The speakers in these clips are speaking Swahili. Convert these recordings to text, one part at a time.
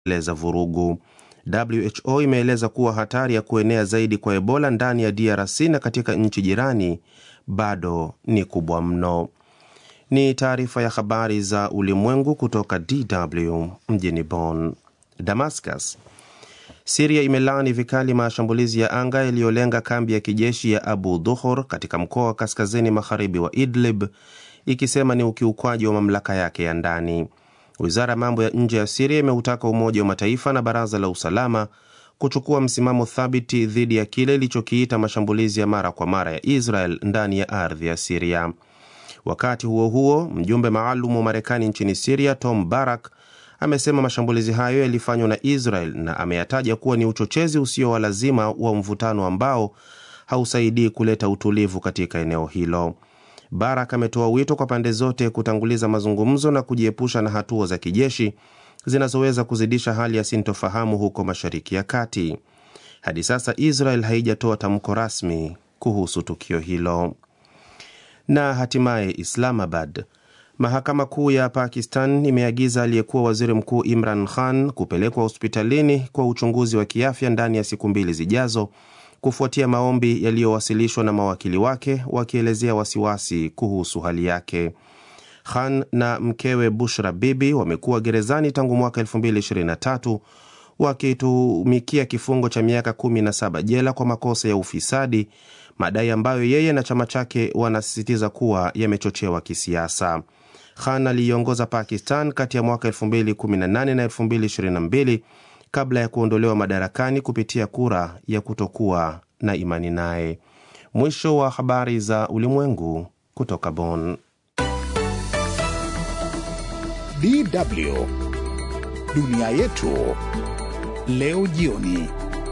leza vurugu. WHO imeeleza kuwa hatari ya kuenea zaidi kwa Ebola ndani ya DRC na katika nchi jirani bado ni kubwa mno. Ni taarifa ya habari za ulimwengu kutoka DW mjini Bonn. Damascus. Syria imelaani vikali mashambulizi ya anga yaliyolenga kambi ya kijeshi ya Abu Dhuhr katika mkoa wa kaskazini magharibi wa Idlib, ikisema ni ukiukwaji wa mamlaka yake ya ndani. Wizara ya mambo ya nje ya Syria imeutaka Umoja wa Mataifa na Baraza la Usalama kuchukua msimamo thabiti dhidi ya kile ilichokiita mashambulizi ya mara kwa mara ya Israel ndani ya ardhi ya Syria. Wakati huo huo, mjumbe maalum wa Marekani nchini Syria Tom Barak amesema mashambulizi hayo yalifanywa na Israel na ameyataja kuwa ni uchochezi usio wa lazima wa mvutano ambao hausaidii kuleta utulivu katika eneo hilo. Barak ametoa wito kwa pande zote kutanguliza mazungumzo na kujiepusha na hatua za kijeshi zinazoweza kuzidisha hali ya sintofahamu huko Mashariki ya Kati. Hadi sasa Israel haijatoa tamko rasmi kuhusu tukio hilo. Na hatimaye Islamabad. Mahakama Kuu ya Pakistan imeagiza aliyekuwa Waziri Mkuu Imran Khan kupelekwa hospitalini kwa uchunguzi wa kiafya ndani ya siku 2 zijazo, kufuatia maombi yaliyowasilishwa na mawakili wake wakielezea wasiwasi kuhusu hali yake. Khan na mkewe Bushra Bibi wamekuwa gerezani tangu mwaka 2023 wakitumikia kifungo cha miaka 17 jela kwa makosa ya ufisadi, madai ambayo yeye na chama chake wanasisitiza kuwa yamechochewa kisiasa. Khan aliongoza Pakistan kati ya mwaka 2018 na 2022 kabla ya kuondolewa madarakani kupitia kura ya kutokuwa na imani naye. Mwisho wa habari za ulimwengu kutoka Bonn. DW Dunia Yetu leo jioni.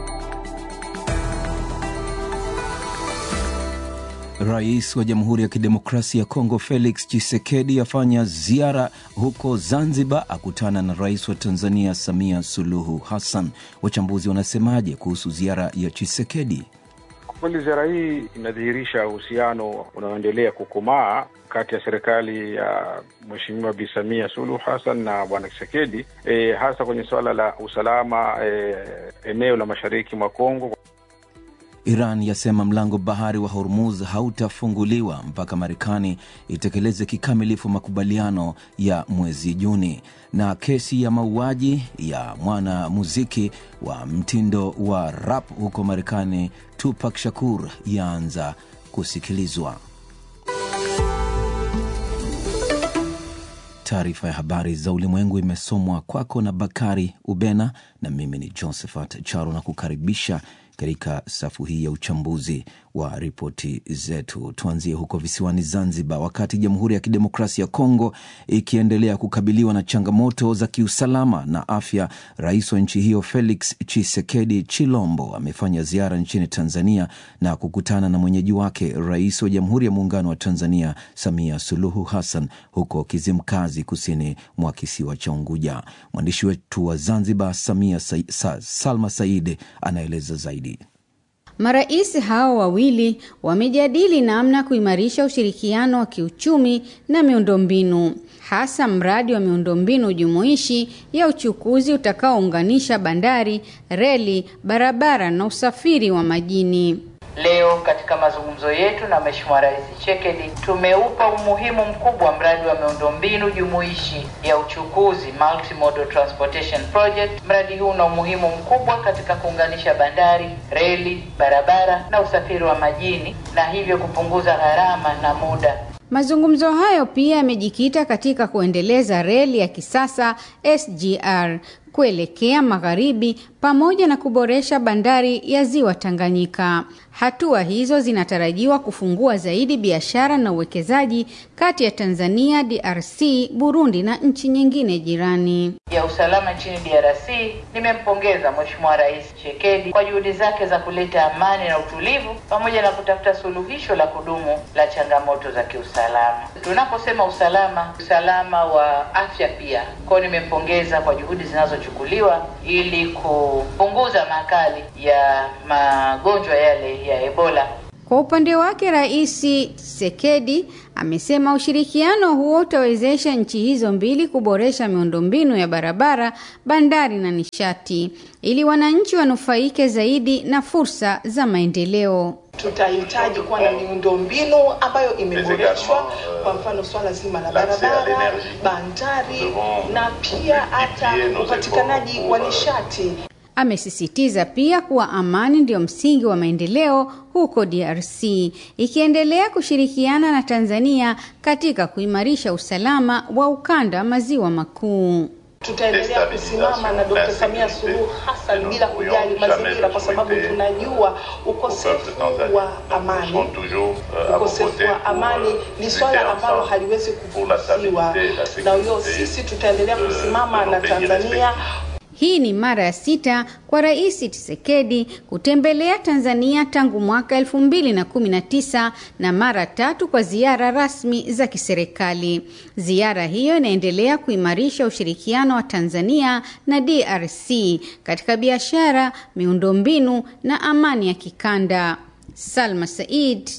Rais wa Jamhuri ya Kidemokrasia ya Kongo Felix Tshisekedi afanya ziara huko Zanzibar, akutana na Rais wa Tanzania Samia Suluhu Hassan. Wachambuzi wanasemaje kuhusu ziara ya Tshisekedi? Kweli ziara hii inadhihirisha uhusiano unaoendelea kukomaa kati ya serikali ya Mheshimiwa Bi Samia Suluhu Hassan na Bwana Tshisekedi, hasa kwenye swala la usalama eneo la Mashariki mwa Kongo. Iran yasema mlango bahari wa Hormuz hautafunguliwa mpaka Marekani itekeleze kikamilifu makubaliano ya mwezi Juni. Na kesi ya mauaji ya mwana muziki wa mtindo wa rap huko Marekani Tupac Shakur yaanza kusikilizwa. Taarifa ya habari za ulimwengu imesomwa kwako na Bakari Ubena, na mimi ni Josephat Charo, na kukaribisha katika safu hii ya uchambuzi wa ripoti zetu. Tuanzie huko visiwani Zanzibar. Wakati Jamhuri ya Kidemokrasia ya Kongo ikiendelea kukabiliwa na changamoto za kiusalama na afya, rais wa nchi hiyo Felix Tshisekedi Chilombo amefanya ziara nchini Tanzania na kukutana na mwenyeji wake Rais wa Jamhuri ya Muungano wa Tanzania Samia Suluhu Hassan huko Kizimkazi, kusini mwa kisiwa cha Unguja. Mwandishi wetu wa Zanzibar Salma Said anaeleza zaidi. Marais hao wawili wamejadili namna kuimarisha ushirikiano wa kiuchumi na miundombinu, hasa mradi wa miundombinu jumuishi ya uchukuzi utakaounganisha bandari, reli, barabara na usafiri wa majini. Leo katika mazungumzo yetu na Mheshimiwa Rais Tshisekedi tumeupa umuhimu mkubwa mradi wa miundombinu jumuishi ya uchukuzi Multimodal Transportation Project. Mradi huu una umuhimu mkubwa katika kuunganisha bandari, reli, barabara na usafiri wa majini, na hivyo kupunguza gharama na muda. Mazungumzo hayo pia yamejikita katika kuendeleza reli ya kisasa SGR kuelekea magharibi pamoja na kuboresha bandari ya Ziwa Tanganyika. Hatua hizo zinatarajiwa kufungua zaidi biashara na uwekezaji kati ya Tanzania, DRC, Burundi na nchi nyingine jirani. Ya usalama nchini DRC, nimempongeza Mheshimiwa Rais Tshisekedi kwa juhudi zake za kuleta amani na utulivu pamoja na kutafuta suluhisho la kudumu la changamoto za kiusalama. Tunaposema usalama wa afya pia. Kwa nimempongeza kwa juhudi zinazochukuliwa ili kupunguza makali ya magonjwa yale ya Ebola. Kwa upande wake, Rais Tshisekedi amesema ushirikiano huo utawezesha nchi hizo mbili kuboresha miundombinu ya barabara, bandari na nishati ili wananchi wanufaike zaidi na fursa za maendeleo. Tutahitaji kuwa na miundombinu ambayo imeboreshwa, kwa mfano swala zima la barabara, bandari na pia hata upatikanaji wa nishati. Amesisitiza pia kuwa amani ndio msingi wa maendeleo huko DRC, ikiendelea kushirikiana na Tanzania katika kuimarisha usalama wa ukanda maziwa makuu. Tutaendelea kusimama na Dr. Samia Suluhu Hassan bila kujali mazingira, kwa sababu tunajua ukosefu wa amani. Ukosefu wa amani ni swala ambalo haliwezi kupuuziwa. Na hiyo sisi tutaendelea kusimama na Tanzania. Hii ni mara ya 6 kwa Rais Tshisekedi kutembelea Tanzania tangu mwaka 2019 na mara 3 kwa ziara rasmi za kiserikali. Ziara hiyo inaendelea kuimarisha ushirikiano wa Tanzania na DRC katika biashara, miundombinu na amani ya kikanda. Salma Said,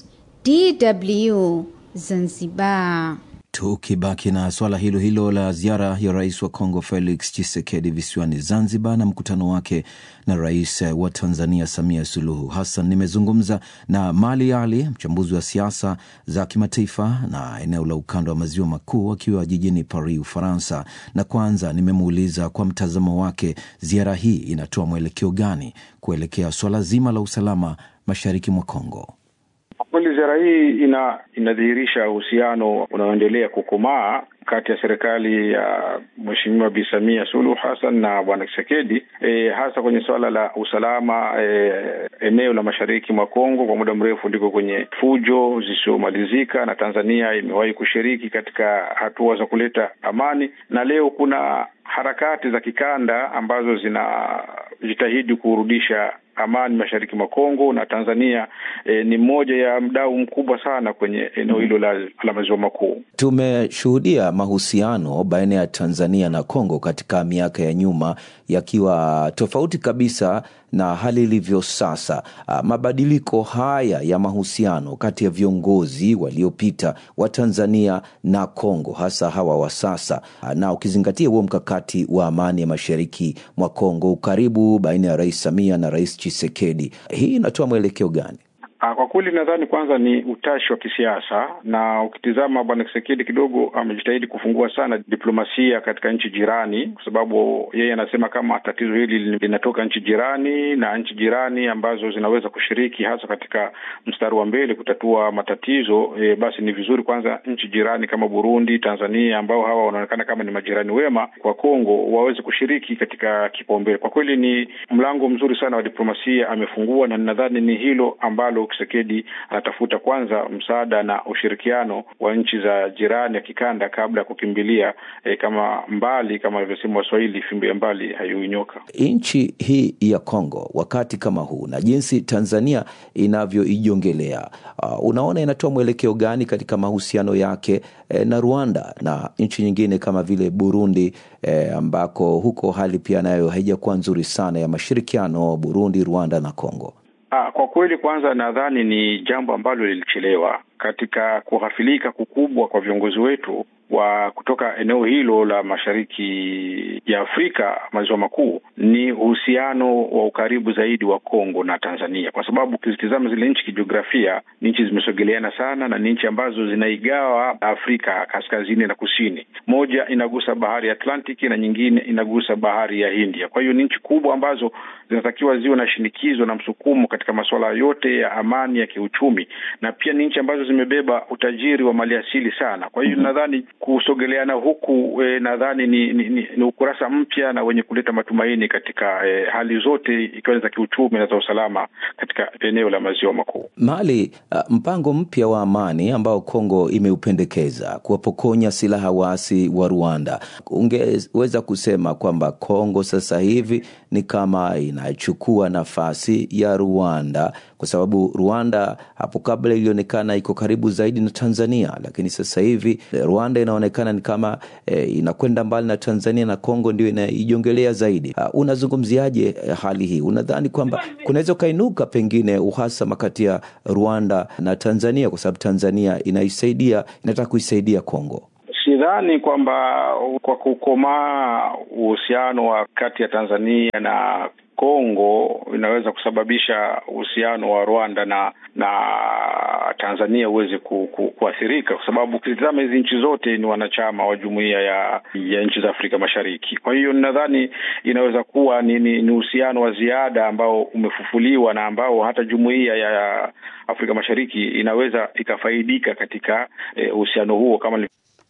DW, Zanzibar. Tukibaki na swala hilo hilo la ziara ya rais wa Kongo Felix Tshisekedi visiwani Zanzibar na mkutano wake na rais wa Tanzania Samia Suluhu Hassan, nimezungumza na Mali Ali, mchambuzi wa siasa za kimataifa na eneo la ukanda wa maziwa makuu, akiwa jijini Paris, Ufaransa. Na kwanza nimemuuliza kwa mtazamo wake ziara hii inatoa mwelekeo gani kuelekea swala zima la usalama mashariki mwa Kongo. Kweli ziara hii inadhihirisha uhusiano unaoendelea kukomaa kati ya serikali ya Mheshimiwa Bi Samia Suluhu Hassan na Bwana Tshisekedi, hasa kwenye swala la usalama. Eneo la mashariki mwa Kongo kwa muda mrefu ndiko kwenye fujo zisizomalizika, na Tanzania imewahi kushiriki katika hatua za kuleta amani, na leo kuna harakati za kikanda ambazo zinajitahidi kurudisha amani mashariki mwa Kongo, na Tanzania ni mmoja ya mdau mkubwa sana kwenye eneo hilo la maziwa makuu. Tumeshuhudia mahusiano baina ya Tanzania na Kongo katika miaka ya nyuma yakiwa tofauti kabisa na hali ilivyo sasa. Mabadiliko haya ya mahusiano kati ya viongozi waliopita wa Tanzania na Kongo, hasa hawa wa sasa, na ukizingatia huo mkakati wa amani ya mashariki mwa Kongo, ukaribu baina ya Rais Samia na Rais Tshisekedi, hii inatoa mwelekeo gani? Kwa kweli nadhani kwanza ni utashi wa kisiasa, na ukitizama Bwana Tshisekedi kidogo amejitahidi kufungua sana diplomasia katika nchi jirani, kwa sababu yeye anasema kama tatizo hili linatoka nchi jirani, na nchi jirani ambazo zinaweza kushiriki hasa katika mstari wa mbele kutatua matatizo, basi ni vizuri kwanza nchi jirani kama Burundi, Tanzania, ambao hawa wanaonekana kama ni majirani wema kwa Kongo, waweze kushiriki katika kipaumbele. Kwa kweli ni mlango mzuri sana wa diplomasia amefungua, na nadhani ni hilo ambalo Tshisekedi anatafuta kwanza msaada na ushirikiano wa nchi za jirani ya kikanda kabla ya kukimbilia kama mbali, kama alivyosema Waswahili, fimbo ya mbali haiuinyoka. Nchi hii ya Kongo wakati kama huu na jinsi Tanzania inavyoijongelea, unaona inatoa mwelekeo gani katika mahusiano yake na Rwanda na nchi nyingine kama vile Burundi, ambako huko hali pia nayo haijakuwa nzuri sana ya mashirikiano Burundi, Rwanda na Kongo? Kwa kweli kwanza nadhani ni jambo ambalo lilichelewa katika kughafilika kukubwa kwa viongozi wetu wa kutoka eneo hilo la mashariki ya Afrika maziwa makuu, ni uhusiano wa ukaribu zaidi wa Kongo na Tanzania, kwa sababu ukizitazama zile nchi kijiografia ni nchi zimesogeleana sana, na ni nchi ambazo zinaigawa Afrika kaskazini na kusini. Moja inagusa bahari ya Atlantic na nyingine inagusa bahari ya India. Kwa hiyo ni nchi kubwa ambazo zinatakiwa ziwe na shinikizo na msukumo katika masuala yote ya amani ya kiuchumi, na pia ni nchi ambazo zimebeba utajiri wa maliasili sana. Kwa hiyo nadhani kusogeleana huku nadhani ni ukurasa mpya na wenye kuleta matumaini katika hali zote, ikiwa za kiuchumi na za usalama katika eneo la maziwa makuu. Mali, mpango mpya wa amani ambao Kongo imeupendekeza kuwapokonya silaha waasi wa Rwanda, ungeweza kusema kwamba Kongo sasa hivi ni kama inachukua nafasi ya Rwanda kwa sababu Rwanda hapo kabla ilionekana iko karibu zaidi na Tanzania, lakini sasa hivi Rwanda inaonekana ni kama inakwenda mbali na Tanzania na Kongo ndio inaijongelea zaidi. Unazungumziaje hali hii? Unadhani kwamba kunaweza kainuka pengine uhasama kati ya Rwanda na Tanzania kwa sababu Tanzania inataka kuisaidia Kongo? Sidhani kwamba kwa kukomaa uhusiano wa kati ya Tanzania na Kongo inaweza kusababisha uhusiano wa Rwanda na Tanzania uweze kuathirika, kwa sababu ukitazama hizi nchi zote ni wanachama wa jumuiya ya nchi za Afrika Mashariki. Kwa hiyo nadhani inaweza kuwa ni uhusiano wa ziada ambao umefufuliwa na ambao hata jumuiya ya Afrika Mashariki inaweza ikafaidika katika uhusiano huo. Kama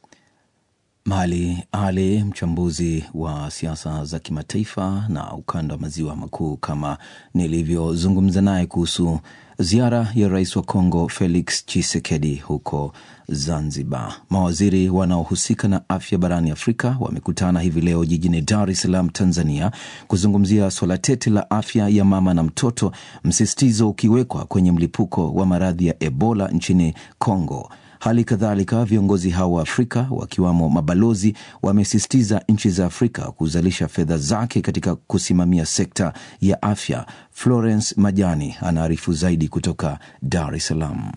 Mali Ali, mchambuzi wa siasa za kimataifa na ukanda wa maziwa makuu, kama nilivyozungumza naye kuhusu ziara ya rais wa Kongo Felix Tshisekedi huko Zanzibar. Mawaziri wanaohusika na afya barani Afrika wamekutana hivi leo jijini Dar es Salaam, Tanzania, kuzungumzia swala tete la afya ya mama na mtoto, msisitizo ukiwekwa kwenye mlipuko wa maradhi ya Ebola nchini Kongo. Hali kadhalika viongozi hao wa Afrika wakiwamo mabalozi wamesisitiza nchi za Afrika kuzalisha fedha zake katika kusimamia sekta ya afya. Florence Majani anaarifu zaidi kutoka Dar es Salaam.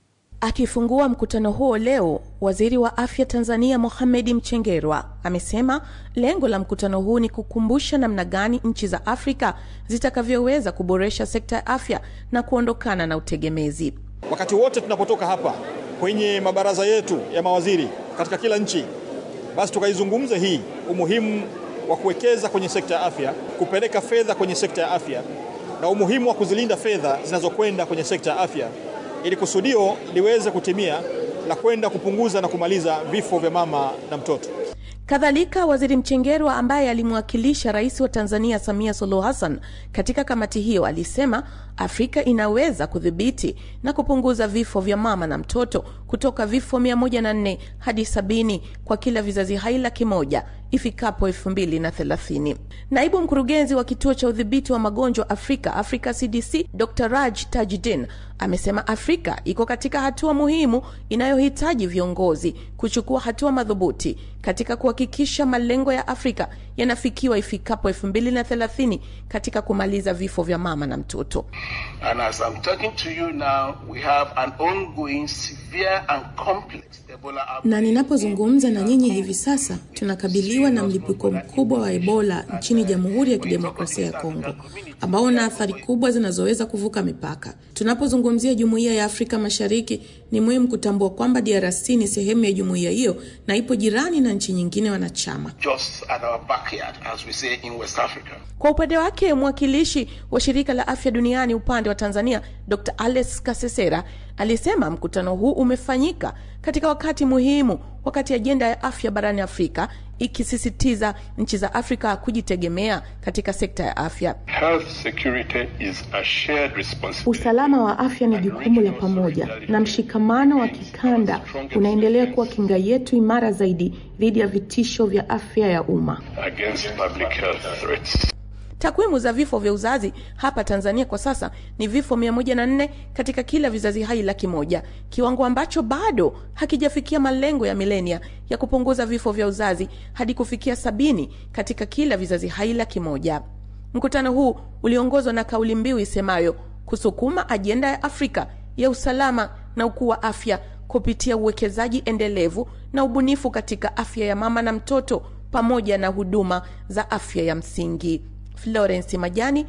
Akifungua mkutano huo leo, waziri wa afya Tanzania Mohamed Mchengerwa amesema lengo la mkutano huu ni kukumbusha namna gani nchi za Afrika zitakavyoweza kuboresha sekta ya afya na kuondokana na utegemezi. Wakati wote tunapotoka hapa kwenye mabaraza yetu ya mawaziri katika kila nchi, basi tukaizungumza hii umuhimu wa kuwekeza kwenye sekta ya afya, kupeleka fedha kwenye sekta ya afya na umuhimu wa kuzilinda fedha zinazokwenda kwenye sekta ya afya ili kusudio liweze kutimia la kwenda kupunguza na kumaliza vifo vya mama na mtoto. Kadhalika, waziri Mchengerwa ambaye alimwakilisha rais wa Tanzania Samia Suluhu Hassan katika kamati hiyo alisema Afrika inaweza kudhibiti na kupunguza vifo vya mama na mtoto kutoka vifo 104 hadi 70 kwa kila vizazi hai 100 ifikapo 2030. Naibu mkurugenzi wa kituo cha udhibiti wa magonjwa Afrika CDC, Dr. Raj Tajuddin amesema Afrika iko katika hatua muhimu inayohitaji viongozi kuchukua hatua madhubuti katika kuhakikisha malengo ya Afrika yanafikiwa ifikapo 2030 katika kumaliza vifo vya mama na mtoto. And as I'm talking to you now, we have an ongoing severe and complex Ebola outbreak. Na ninapozungumza na nyinyi hivi sasa, tunakabiliwa na mlipuko mkubwa wa Ebola nchini Jamhuri ya Kidemokrasia ya Kongo, ambao una athari kubwa zinazoweza kuvuka mipaka. Tunapozungumzia Jumuiya ya Afrika Mashariki, ni muhimu kutambua kwamba DRC ni sehemu ya jumuiya hiyo na ipo jirani na nchi nyingine wanachama. Just at our backyard, as we say in West Africa. Kwa upande wake, mwakilishi wa Shirika la Afya Duniani upande wa Tanzania, Dr. Alex Kasesera, alisema mkutano huu umefanyika katika wakati muhimu, wakati ajenda ya afya barani Afrika ikisisitiza nchi za Afrika kujitegemea katika sekta ya afya. Health security is a shared responsibility. Usalama wa afya ni jukumu la pamoja, na mshikamano wa kikanda unaendelea kuwa kinga yetu imara zaidi dhidi ya vitisho vya afya ya umma. Against public health threats. Takwimu za vifo vya uzazi hapa Tanzania kwa sasa ni vifo 104 katika kila vizazi hai 100, kiwango ambacho bado hakijafikia malengo ya milenia ya kupunguza vifo vya uzazi hadi kufikia 70 katika kila vizazi hai 100. Mkutano huu uliongozwa na kauli mbiu isemayo kusukuma ajenda ya Afrika ya usalama na ukuu wa afya kupitia uwekezaji endelevu na ubunifu katika afya ya mama na mtoto pamoja na huduma za afya ya msingi. Florence Majani,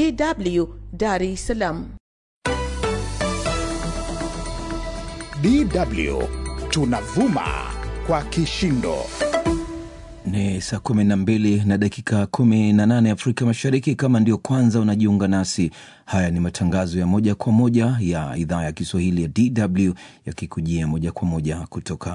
DW, Dar es Salaam. DW tunavuma kwa kishindo. Ni saa 12 na dakika 18 Afrika Mashariki. Kama ndio kwanza unajiunga nasi, haya ni matangazo ya moja kwa moja ya idhaa ya Kiswahili ya DW yakikujia moja kwa moja kutoka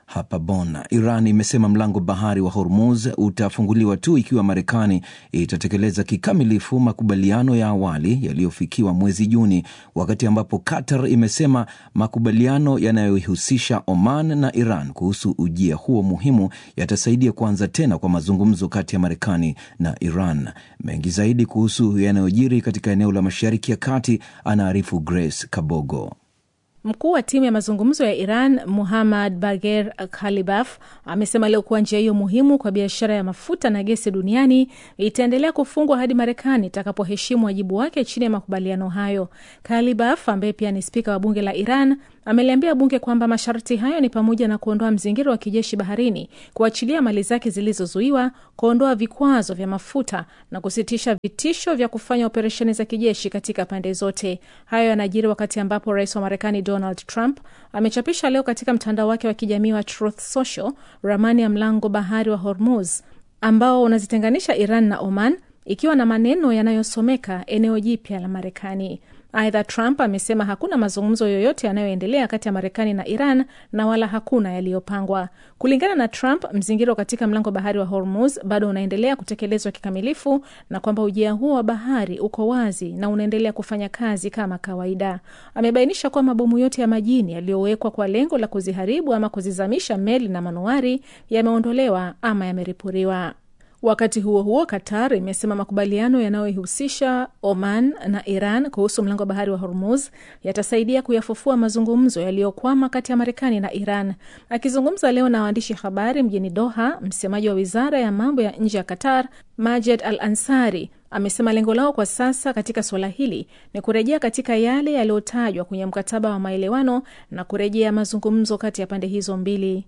hapa Bonn. Iran imesema mlango bahari wa Hormuz utafunguliwa tu ikiwa Marekani itatekeleza kikamilifu makubaliano ya awali yaliyofikiwa mwezi Juni, wakati ambapo Qatar imesema makubaliano yanayohusisha Oman na Iran kuhusu ujia huo muhimu yatasaidia kuanza tena kwa mazungumzo kati ya Marekani na Iran. Mengi zaidi kuhusu yanayojiri katika eneo la Mashariki ya Kati anaarifu Grace Kabogo. Mkuu wa timu ya mazungumzo ya Iran, Muhammad Bagher Khalibaf, amesema leo kuwa njia hiyo muhimu kwa biashara ya mafuta na gesi duniani itaendelea kufungwa hadi Marekani itakapoheshimu wajibu wake chini ya makubaliano hayo. Khalibaf, ambaye pia ni spika wa bunge la Iran, ameliambia bunge kwamba masharti hayo ni pamoja na kuondoa mzingiro wa kijeshi baharini, kuachilia mali zake zilizozuiwa, kuondoa vikwazo vya mafuta na kusitisha vitisho vya kufanya operesheni za kijeshi katika pande zote. Hayo yanajiri wakati ambapo rais wa Marekani Donald Trump amechapisha leo katika mtandao wake wa kijamii wa Truth Social ramani ya mlango bahari wa Hormuz ambao unazitenganisha Iran na Oman, ikiwa na maneno yanayosomeka eneo jipya la Marekani. Aidha, Trump amesema hakuna mazungumzo yoyote yanayoendelea kati ya Marekani na Iran na wala hakuna yaliyopangwa. Kulingana na Trump, mzingiro katika mlango bahari wa Hormuz bado unaendelea kutekelezwa kikamilifu na kwamba ujia huo wa bahari uko wazi na unaendelea kufanya kazi kama kawaida. Amebainisha kuwa mabomu yote ya majini yaliyowekwa kwa lengo la kuziharibu ama kuzizamisha meli na manuari yameondolewa ama yameripuriwa. Wakati huo huo, Qatar imesema makubaliano yanayohusisha Oman na Iran kuhusu mlango bahari wa Hormuz yatasaidia kuyafufua mazungumzo yaliyokwama kati ya Marekani na Iran. Akizungumza leo na waandishi habari mjini Doha, msemaji wa Wizara ya Mambo ya Nje ya Qatar, Majed Al-Ansari, amesema lengo lao kwa sasa katika suala hili ni kurejea katika yale yaliyotajwa kwenye mkataba wa maelewano na kurejea mazungumzo kati ya pande hizo mbili.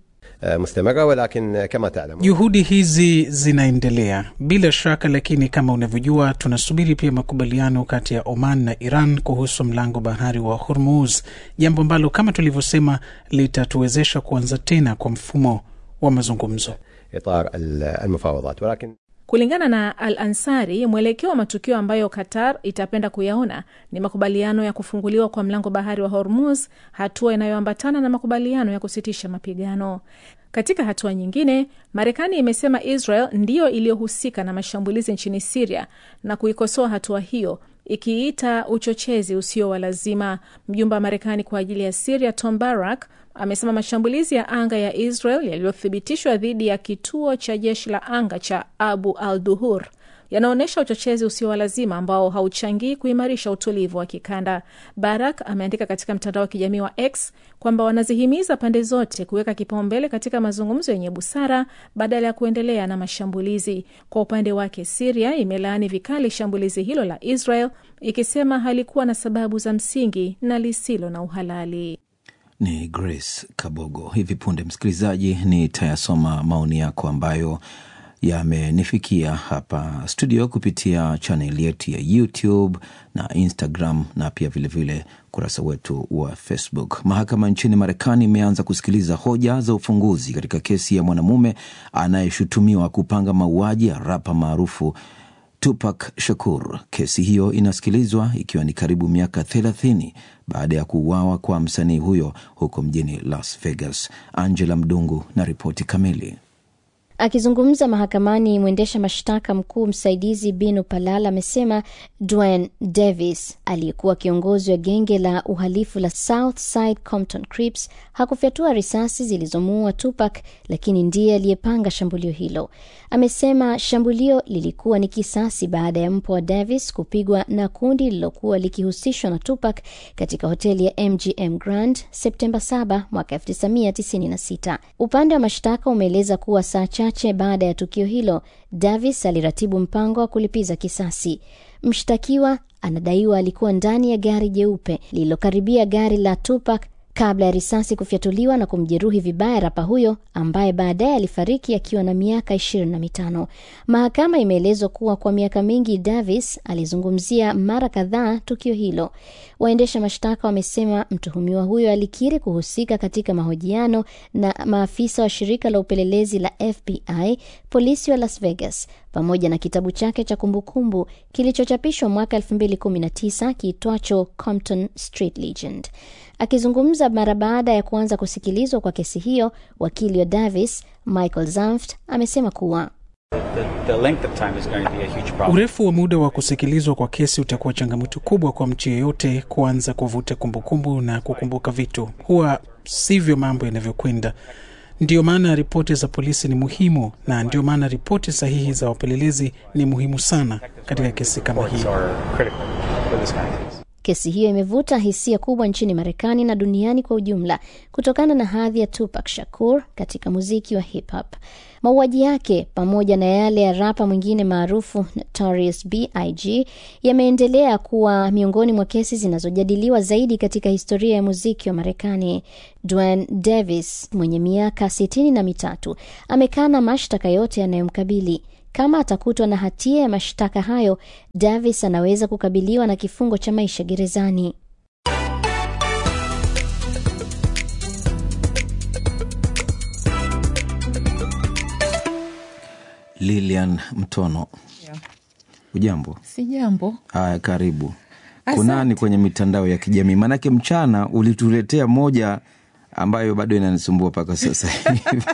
Juhudi hizi zinaendelea bila shaka, lakini kama unavyojua, tunasubiri pia makubaliano kati ya Oman na Iran kuhusu mlango bahari wa Hormuz, jambo ambalo kama tulivyosema litatuwezesha kuanza tena kwa mfumo wa mazungumzo. Kulingana na Al-Ansari, mwelekeo wa matukio ambayo Qatar itapenda kuyaona ni makubaliano ya kufunguliwa kwa mlango bahari wa Hormuz, hatua inayoambatana na makubaliano ya kusitisha mapigano. Katika hatua nyingine, Marekani imesema Israel ndiyo iliyohusika na mashambulizi nchini Syria na kuikosoa hatua hiyo, ikiita uchochezi usio wa lazima. Mjumbe wa Marekani kwa ajili ya Syria, Tom Barak, amesema mashambulizi ya anga ya Israel yaliyothibitishwa dhidi ya kituo cha jeshi la anga cha Abu al-Duhur yanaonyesha uchochezi usio wa lazima ambao hauchangii kuimarisha utulivu wa kikanda. Barak ameandika katika mtandao wa kijamii wa X kwamba wanazihimiza pande zote kuweka kipaumbele katika mazungumzo yenye busara badala ya kuendelea na mashambulizi. Kwa upande wake, Syria imelaani vikali shambulizi hilo la Israel, ikisema halikuwa na sababu za msingi na lisilo na uhalali. Ni Grace Kabogo. Hivi punde, msikilizaji, nitayasoma maoni yako ambayo yamenifikia hapa studio kupitia channel yetu ya YouTube na Instagram na pia vilevile kurasa wetu wa Facebook. Mahakama nchini Marekani imeanza kusikiliza hoja za ufunguzi katika kesi ya mwanamume anayeshutumiwa kupanga mauaji ya rapa maarufu Tupac Shakur. Kesi hiyo inasikilizwa ikiwa ni karibu miaka 30 baada ya kuuawa kwa msanii huyo huko mjini Las Vegas. Angela Mdungu na ripoti kamili. Akizungumza mahakamani, mwendesha mashtaka mkuu msaidizi Binu Palala amesema Dwayne Davis, aliyekuwa kiongozi wa genge la uhalifu la Southside Compton Crips, hakufyatua risasi zilizomuua Tupac, lakini ndiye aliyepanga shambulio hilo. Amesema shambulio lilikuwa ni kisasi baada ya mpwa wa Davis kupigwa na kundi lilokuwa likihusishwa na Tupac katika hoteli ya MGM Grand Septemba 7 mwaka 1996. Upande wa mashtaka umeeleza kuwa saa chache baada ya tukio hilo, Davis aliratibu mpango wa kulipiza kisasi. Mshtakiwa anadaiwa alikuwa ndani ya gari jeupe lililokaribia gari la Tupac kabla ya risasi kufyatuliwa na kumjeruhi vibaya rapa huyo ambaye baadaye alifariki akiwa na miaka 25. Mahakama imeelezwa kuwa kwa miaka mingi Davis alizungumzia mara kadhaa tukio hilo. Waendesha mashtaka wamesema mtuhumiwa huyo alikiri kuhusika katika mahojiano na maafisa wa shirika la upelelezi la FBI, polisi wa Las Vegas, pamoja na kitabu chake cha kumbukumbu kilichochapishwa mwaka 2019 kiitwacho Compton Street Legend. Akizungumza mara baada ya kuanza kusikilizwa kwa kesi hiyo, wakili wa Davis Michael Zanft amesema kuwa urefu wa muda wa kusikilizwa kwa kesi utakuwa changamoto kubwa kwa mtu yeyote kuanza kuvuta kumbukumbu na kukumbuka vitu. Huwa sivyo mambo yanavyokwenda. Ndio maana ripoti za polisi ni muhimu, na ndio maana ripoti sahihi za wapelelezi ni muhimu sana katika kesi kama hii. Kesi hiyo imevuta hisia kubwa nchini Marekani na duniani kwa ujumla kutokana na hadhi ya Tupac Shakur katika muziki wa hip hop. Mauaji yake pamoja na yale ya rapa mwingine maarufu Notorious B.I.G. yameendelea kuwa miongoni mwa kesi zinazojadiliwa zaidi katika historia ya muziki wa Marekani. Duane Davis mwenye miaka 63 amekana mashtaka yote yanayomkabili. Kama atakutwa na hatia ya mashtaka hayo, Davis anaweza kukabiliwa na kifungo cha maisha gerezani. Lilian Mtono. Yeah. Ujambo? Si jambo. Haya, karibu. Kunani kwenye mitandao ya kijamii? Manake mchana ulituletea moja ambayo bado inanisumbua paka sasa hivi.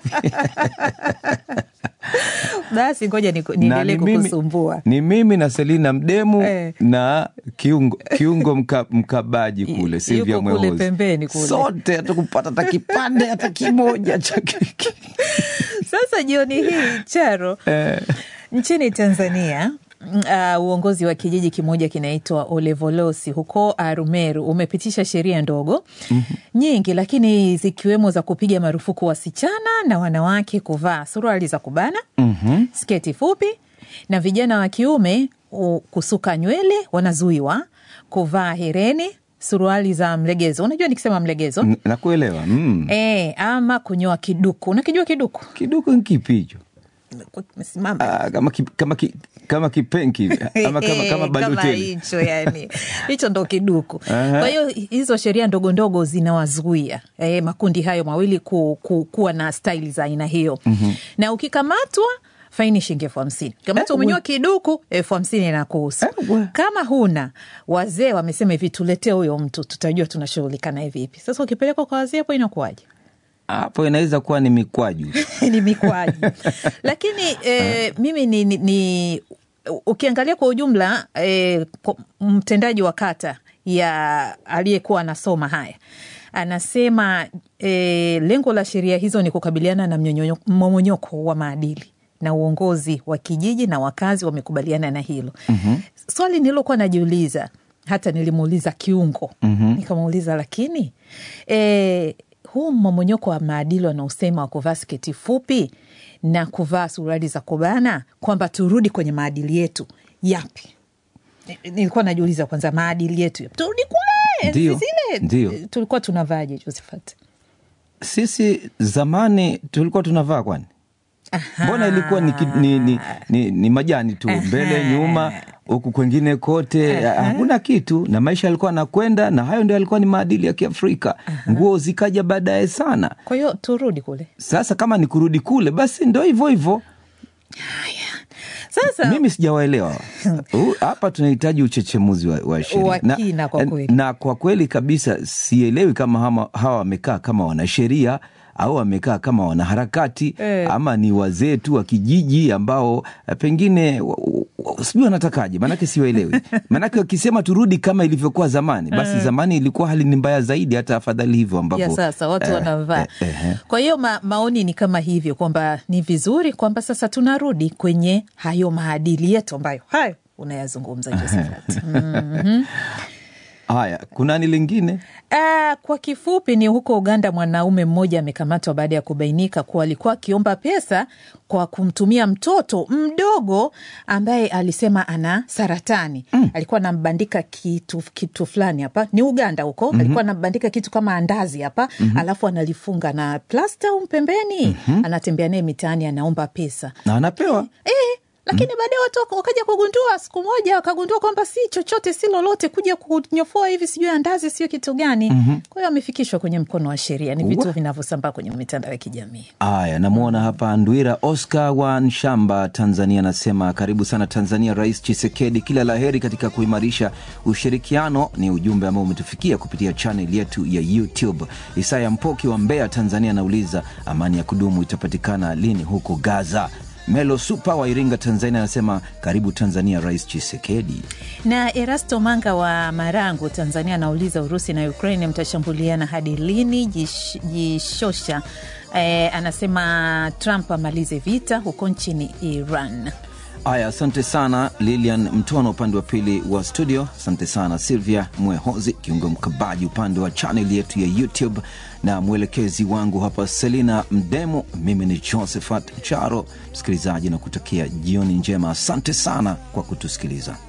Basi ngoja niendelee kukusumbua. Ni mimi na Selina Mdemu na kiungo mkabaji kule, Silvia Mwehozi. Kule pembeni kule. Sote hatukupata hata kipande hata kimoja cha keki. Sasa jioni hii Charo, nchini Tanzania, uongozi wa kijiji kimoja kinaitwa Olevolosi huko Arumeru umepitisha sheria ndogo nyingi, lakini zikiwemo za kupiga marufuku wasichana na wanawake kuvaa suruali za kubana, sketi fupi, na vijana wa kiume kusuka nywele wanazuiwa, kuvaa hereni, suruali za mlegezo. Unajua nikisema mlegezo? Nakuelewa. Ama kunyoa kiduku. Unakijua kiduku? Kiduku ni kipi hicho? Simama. Kama kipenki ama kama baloteli. Kama hicho yani. Hicho ndo kiduku. Kwa hiyo hizo sheria ndogo ndogo zinawazuia makundi hayo mawili kuwa na style za aina hiyo. Na ukikamatwa faini shilingi 50,000. Kama umenyoa kiduku 50,000 inakuhusu. Kama huna, wazee wamesema hivi, tuletee huyo mtu tutajua tunashughulika naye vipi. Sasa ukipelekwa kwa wazee hapo inakuwaje? Hapo inaweza kuwa ni mikwaju. Ni mikwaju. Lakini mimi ukiangalia kwa ujumla mtendaji wa kata ya aliyekuwa anasoma haya anasema lengo la sheria hizo ni kukabiliana na mmomonyoko wa maadili, na uongozi wa kijiji na wakazi wamekubaliana na hilo. Swali nilokuwa najiuliza, hata nilimuuliza kiungo, nikamuuliza lakini huu mmomonyoko wa maadili wanaosema wa kuvaa sketi fupi na kuvaa suruali za kubana, kwamba turudi kwenye maadili yetu yapi? Nilikuwa najiuliza kwanza, maadili yetu yapi? Turudi kule zile tulikuwa tunavaaje, Josephat? Sisi zamani tulikuwa tunavaa kwani? Mbona ilikuwa ni majani tu, mbele nyuma huku kwengine kote hakuna kitu, na maisha yalikuwa nakwenda, na hayo ndio yalikuwa ni maadili ya Kiafrika. Nguo zikaja baadaye sana. Kwa hiyo turudi kule. Sasa kama ni kurudi kule, basi ndio hivyo. Sasa mimi sijawaelewa. Hapa tunahitaji uchechemuzi wa sheria. Na kwa kweli kabisa sielewi kama hawa wamekaa kama wanasheria au wamekaa kama wanaharakati ama ni wazee tu wa kijiji ambao pengine sijui wanatakaje, manake siwaelewi. Manake wakisema turudi kama ilivyokuwa zamani, basi zamani ilikuwa hali ni mbaya zaidi, hata afadhali hivyo ambapo ya sasa watu wanavaa. Kwa hiyo maoni ni kama hivyo, kwamba ni vizuri kwamba sasa tunarudi kwenye hayo maadili yetu ambayo hayo unayazungumza Josephat. Haya, kuna nini lingine? Kwa kifupi ni huko Uganda, mwanaume mmoja amekamatwa baada ya kubainika kuwa alikuwa akiomba pesa kwa kumtumia mtoto mdogo ambaye alisema ana saratani. Alikuwa anambandika kitu fulani hapa. Ni Uganda huko. Alikuwa anambandika kitu kama andazi hapa, alafu analifunga na plasta pembeni. Anatembea naye mitaani anaomba pesa. Na anapewa? lakini baadaye watu wakaja kugundua siku moja, wakagundua kwamba si chochote si lolote, kuja kunyofoa hivi sijui andazi sio kitu gani. Kwa hiyo amefikishwa kwenye mkono wa sheria. Ni vitu vinavyosambaa kwenye mitandao ya kijamii. Aya, namuona hapa Ndwira Oscar wa Nshamba, Tanzania, anasema karibu sana Tanzania Rais Tshisekedi, kila laheri katika kuimarisha ushirikiano. Ni ujumbe ambao umetufikia kupitia channel yetu ya YouTube. Isaya Mpoki wa Mbeya, Tanzania, anauliza amani ya kudumu itapatikana lini huko Gaza? Melo Super wa Iringa, Tanzania, anasema karibu Tanzania Rais Tshisekedi. Na Erasto Manga wa Marangu, Tanzania, anauliza Urusi na Ukraine mtashambuliana hadi lini? Jishosha anasema Trump amalize vita huko nchini Iran. Aya, asante sana Lilian Mtono upande wa pili wa studio. Asante sana Silvia Mwehozi, kiungo mkabaji upande wa channel yetu ya YouTube, na mwelekezi wangu hapa Selina Mdemo. Mimi ni Josephat Charo, msikilizaji, na kutakia jioni njema. Asante sana kwa kutusikiliza.